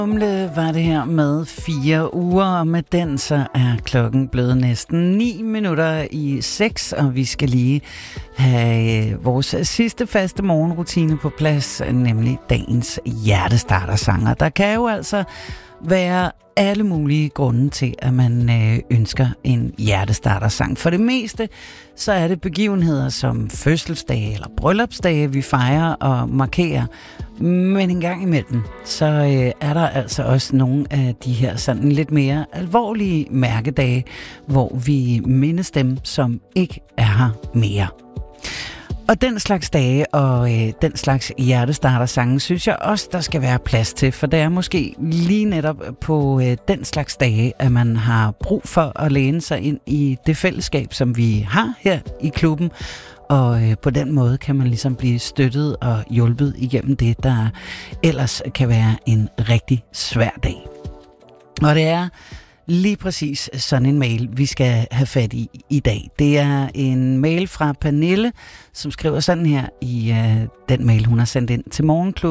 Humle var det her med 4 uger, og med den så er klokken blevet næsten 6:09, og vi skal lige have vores sidste faste morgenrutine på plads, nemlig dagens hjertestartersanger. Der kan jo altså være alle mulige grunde til, at man ønsker en hjertestartersang. For det meste, så er det begivenheder som fødselsdage eller bryllupsdage, vi fejrer og markerer. Men en gang imellem, så er der altså også nogle af de her sådan lidt mere alvorlige mærkedage, hvor vi mindes dem, som ikke er her mere. Og den slags dage og den slags hjertestartersange, synes jeg også, der skal være plads til. For det er måske lige netop på den slags dage, at man har brug for at læne sig ind i det fællesskab, som vi har her i klubben. Og på den måde kan man ligesom blive støttet og hjulpet igennem det, der ellers kan være en rigtig svær dag. Og det er lige præcis sådan en mail, vi skal have fat i dag. Det er en mail fra Pernille, som skriver sådan her i den mail, hun har sendt ind til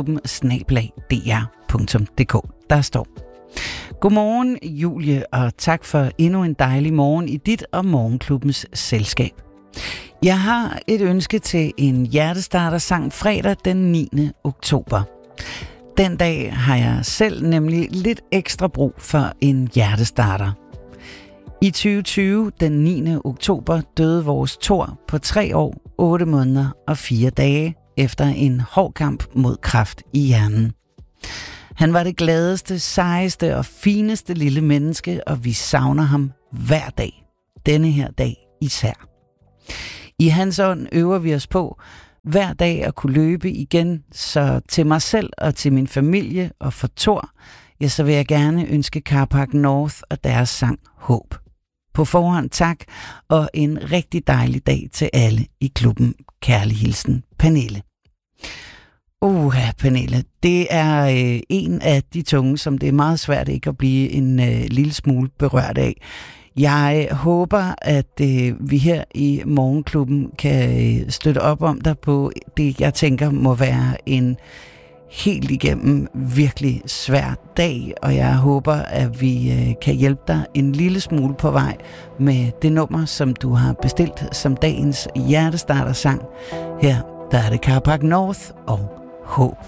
morgenklubben@dr.dk. Der står: Godmorgen, Julie, og tak for endnu en dejlig morgen i dit og morgenklubbens selskab. Jeg har et ønske til en hjertestartersang fredag den 9. oktober. Den dag har jeg selv nemlig lidt ekstra brug for en hjertestarter. I 2020, den 9. oktober, døde vores Thor på 3 år, 8 måneder og 4 dage efter en hård kamp mod kræft i hjernen. Han var det gladeste, sejeste og fineste lille menneske, og vi savner ham hver dag. Denne her dag især. I hans ånd øver vi os på hver dag at kunne løbe igen, så til mig selv og til min familie og for Thor, ja, så vil jeg gerne ønske Carpark North og deres sang Håb. På forhånd tak, og en rigtig dejlig dag til alle i klubben. Kærlig hilsen, Pernille. Pernille, det er en af de tunge, som det er meget svært ikke at blive en lille smule berørt af. Jeg håber, at vi her i Morgenklubben kan støtte op om dig på det, jeg tænker må være en helt igennem virkelig svær dag, og jeg håber, at vi kan hjælpe dig en lille smule på vej med det nummer, som du har bestilt som dagens hjertestartersang. Her der er det Carpark North og Håb.